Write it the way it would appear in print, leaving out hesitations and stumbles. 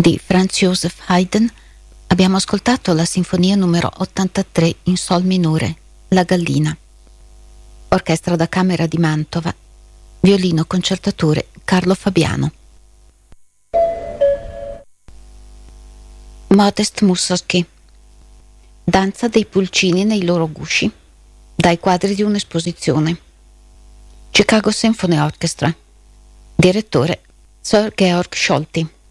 di Franz Joseph Haydn abbiamo ascoltato la sinfonia numero 83 in sol minore, La Gallina. Orchestra da Camera di Mantova, violino concertatore Carlo Fabiano. Modest Mussorgsky, danza dei pulcini nei loro gusci, dai quadri di un'esposizione. Chicago Symphony Orchestra, direttore Sir Georg Scholti.